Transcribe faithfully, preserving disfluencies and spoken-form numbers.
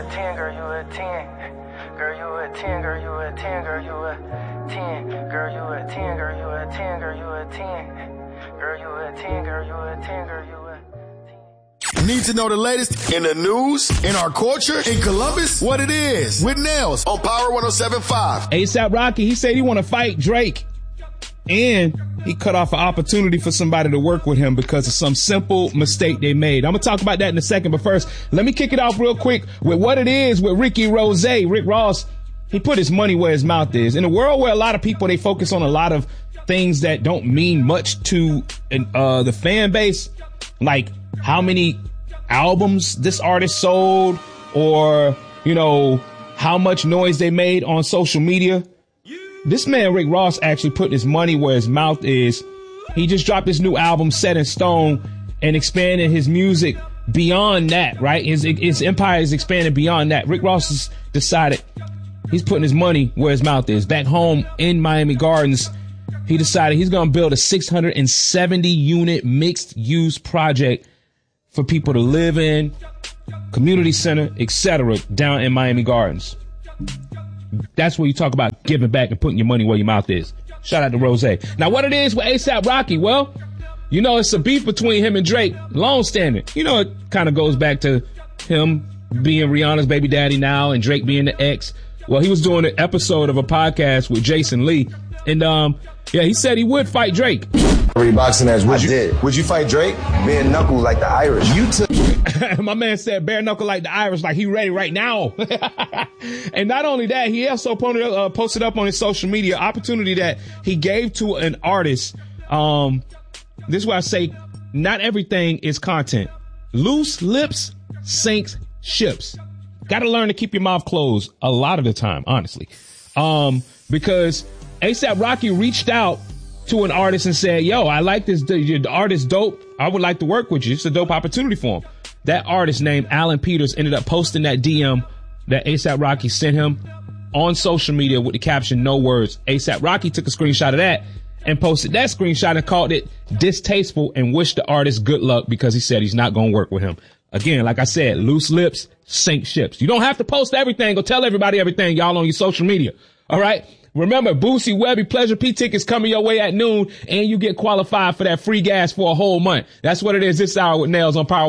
a ten, girl, you a ten. Girl, you a ten, girl, you a ten, girl, you a ten. Girl, you a ten, girl, you a ten, girl, you a ten. Girl, you a ten, girl, you a ten, girl, you a ten. Need to know the latest in the news, in our culture, in Columbus? What it is with Nails on Power one oh seven point five. ASAP Rocky, he said he want to fight Drake. And he cut off an opportunity for somebody to work with him because of some simple mistake they made. I'm going to talk about that in a second. But first, let me kick it off real quick with what it is with Ricky Rose. Rick Ross, he put his money where his mouth is. In a world where a lot of people, they focus on a lot of things that don't mean much to uh, the fan base, like how many albums this artist sold or, you know, how much noise they made on social media. This man, Rick Ross, actually put his money where his mouth is. He just dropped his new album, Set in Stone, and expanded his music beyond that, right? His, his empire is expanded beyond that. Rick Ross has decided he's putting his money where his mouth is. Back home in Miami Gardens, he decided he's going to build a six hundred seventy unit mixed use project for people to live in, community center, et cetera, down in Miami Gardens. That's where you talk about giving back and putting your money where your mouth is. Shout out to Rose. Now, what it is with ASAP Rocky, well, you know, it's a beef between him and Drake, long standing. You know, it kind of goes back to him being Rihanna's baby daddy now and Drake being the ex. Well, he was doing an episode of a podcast with Jason Lee. And, um, yeah, he said he would fight Drake. Already boxing as would I you, did. Would you fight Drake? Bare knuckle like the Irish. You took. My man said bare knuckle like the Irish, like he ready right now. And not only that, he also posted, uh, posted up on his social media opportunity that he gave to an artist. Um, this is why I say not everything is content. Loose lips sinks ships. Got to learn to keep your mouth closed a lot of the time, honestly. Um, because ASAP Rocky reached out to an artist and said, yo, I like this. The artist dope. I would like to work with you. It's a dope opportunity for him. That artist named Alan Peters ended up posting that D M that ASAP Rocky sent him on social media with the caption, no words. ASAP Rocky took a screenshot of that and posted that screenshot and called it distasteful and wished the artist good luck because he said he's not going to work with him. Again, like I said, loose lips sink ships. You don't have to post everything or tell everybody everything, y'all, on your social media. All right. Remember, Boosie Webby Pleasure P tickets coming your way at noon, and you get qualified for that free gas for a whole month. That's what it is this hour with Nails on Power